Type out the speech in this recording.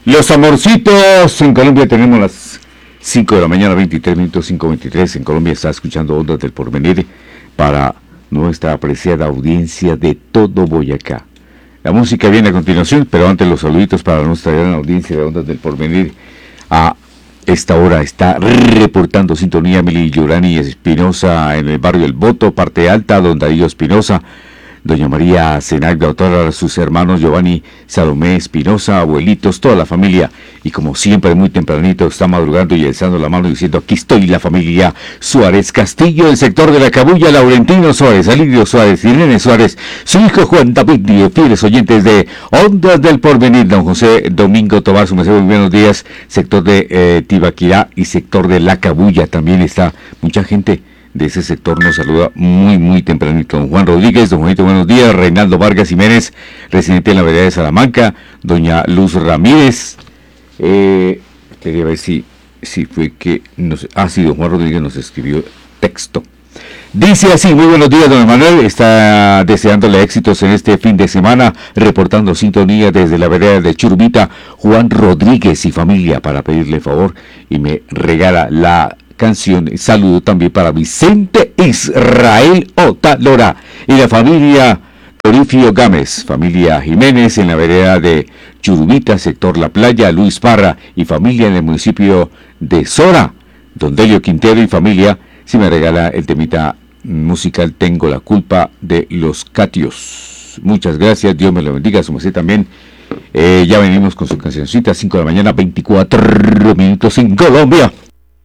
Los amorcitos, en Colombia tenemos las 5 de la mañana, 23 minutos, 5:23. En Colombia está escuchando Ondas del Porvenir para nuestra apreciada audiencia de todo Boyacá. La música viene a continuación, pero antes los saluditos para nuestra gran audiencia de Ondas del Porvenir. A esta hora está reportando sintonía Emily Yurani Espinosa en el barrio El Voto, parte alta, don Darío Espinosa, doña María Zenagda, todos sus hermanos Giovanni, Salomé Espinosa, abuelitos, toda la familia. Y como siempre, muy tempranito, está madrugando y alzando la mano diciendo: aquí estoy, la familia Suárez Castillo, del sector de la Cabulla, Laurentino Suárez, Alirio Suárez, Irene Suárez, su hijo Juan David, y fieles oyentes de Ondas del Porvenir, don José Domingo Tobar, su merced, muy buenos días, sector de Tibaquirá y sector de la Cabulla. También está mucha gente de ese sector, nos saluda muy tempranito. Don Juan Rodríguez, don Juanito, buenos días. Reinaldo Vargas Jiménez, residente en la vereda de Salamanca. Doña Luz Ramírez, quería ver si fue que sí, don Juan Rodríguez nos escribió texto. Dice así: muy buenos días, don Emanuel, está deseándole éxitos en este fin de semana, reportando sintonía desde la vereda de Churbita, Juan Rodríguez y familia, para pedirle favor y me regala la canción. Saludo también para Vicente Israel Otalora y la familia Torifio Gámez, familia Jiménez en la vereda de Churubita, sector La Playa, Luis Parra y familia en el municipio de Sora, don Delio Quintero y familia. Si me regala el temita musical Tengo la culpa de los Catios. Muchas gracias, Dios me lo bendiga, su merced también. Ya venimos con su cancioncita, 5 de la mañana, 24 minutos en Colombia.